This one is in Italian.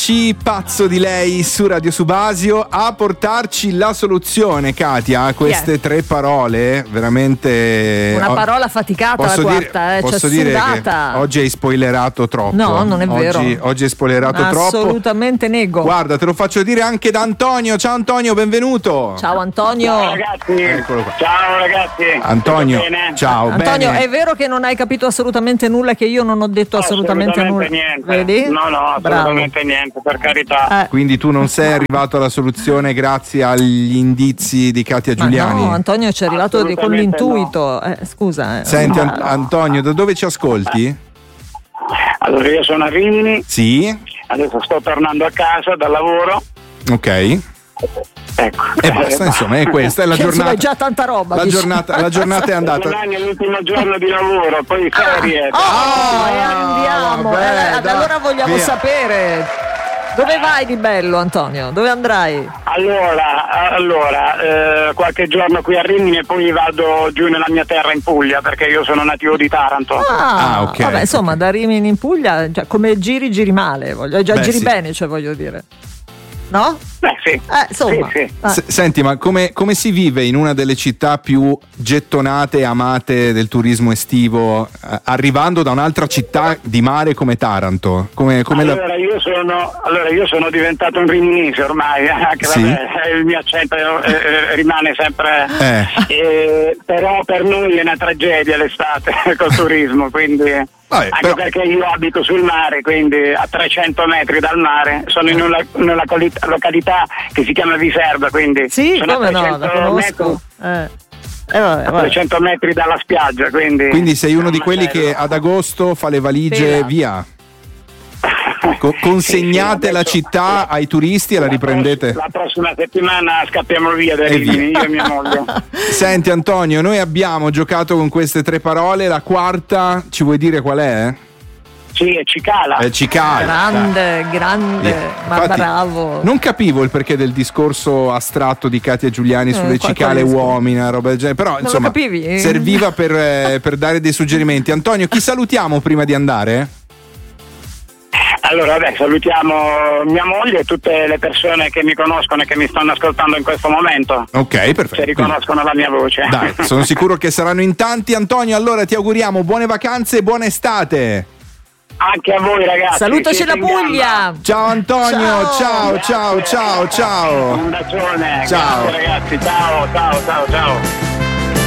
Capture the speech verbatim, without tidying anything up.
amici, pazzo di lei su Radio Subasio, a portarci la soluzione, Katia, a queste yeah. tre parole, veramente... Una parola faticata posso la dire, quarta, eh, posso cioè dire sudata. che oggi hai spoilerato troppo. No, non è vero. Oggi, oggi hai spoilerato troppo. Assolutamente nego. Guarda, te lo faccio dire anche da Antonio. Ciao Antonio, benvenuto. Ciao Antonio. Ciao ragazzi. Eccolo qua. Ciao ragazzi. Antonio, ciao. Antonio, bene. è vero che non hai capito assolutamente nulla, che io non ho detto assolutamente, assolutamente nulla? niente. Vedi? No, no, assolutamente Bravo. niente, per carità. Eh. Quindi tu non sei arrivato alla soluzione grazie agli indizi di Katia Ma Giuliani? no, Antonio ci è arrivato di- con Assolutamente l'intuito. Eh, scusa. Eh. Senti Ma- An- Antonio, da dove ci ascolti? Allora io sono a Rimini, Sì? adesso sto tornando a casa dal lavoro. Ok. E Ecco. basta, insomma, è questa, è la Che, insomma, giornata. è già tanta roba. La dici. giornata, la giornata è andata. Domani è l'ultimo giorno di lavoro, poi ferie. Oh, Ah, e andiamo. vabbè, Eh, dai, allora vogliamo via. sapere. Dove vai di bello, Antonio? Dove andrai? Allora, allora eh, qualche giorno qui a Rimini e poi vado giù nella mia terra in Puglia, perché io sono nativo di Taranto. Ah, Ah, ok. Vabbè, insomma, da Rimini in Puglia, cioè, come giri, giri male. Voglio, già Beh, giri sì. bene, cioè, voglio dire. No? Beh, sì. Eh, insomma. Sì, sì. Ah. S- Senti, ma come, come si vive in una delle città più gettonate e amate del turismo estivo, eh, arrivando da un'altra città di mare come Taranto? Come, come la- Allora, io sono, allora io sono diventato un riminese ormai, anche Sì? vabbè, il mio accento eh, eh, rimane sempre, Eh. eh, però per noi è una tragedia l'estate col turismo, quindi Vabbè, anche però- perché io abito sul mare, quindi a trecento metri dal mare, sono in una, una coli- località che si chiama Viserba, quindi Sì, sono come a no, la trecento conosco. metri, Eh. Eh, vabbè, a vabbè. trecento metri dalla spiaggia, quindi... Quindi sei uno di Insomma, quelli c'è- che ad agosto fa le valigie Tela. via. Co- consegnate Sì, sì, la adesso- città ai turisti e la riprendete. La prossima settimana scappiamo via da E Rimini, via. io e mia moglie. Senti Antonio, noi abbiamo giocato con queste tre parole, la quarta ci vuoi dire qual è? Sì, è Cicala. È cicala. Grande, grande, Via. ma Infatti, bravo. Non capivo il perché del discorso astratto di Katia Giuliani Eh, sulle qual- cicale qual è? uomini, una roba del genere. Però lo insomma capivi? serviva per, eh, per dare dei suggerimenti. Antonio, chi salutiamo prima di andare? Allora, vabbè, salutiamo mia moglie e tutte le persone che mi conoscono e che mi stanno ascoltando in questo momento. Ok, perfetto. Se riconoscono la mia voce. Dai, sono sicuro che saranno in tanti. Antonio, allora ti auguriamo buone vacanze e buona estate. Anche a voi, ragazzi. Salutaci siete la in gamba. Puglia. Ciao Antonio, ciao, ciao, Grazie. ciao, ciao. Un bacione. Ciao. Grazie, ragazzi. Ciao, ciao, ciao, ciao.